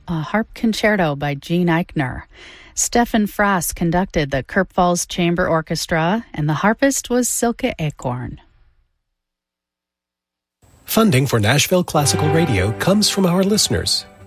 a harp concerto by Gene Eichner. Stefan Frass conducted the Kirk Falls Chamber Orchestra, and the harpist was Silke Acorn. Funding for Nashville Classical Radio comes from our listeners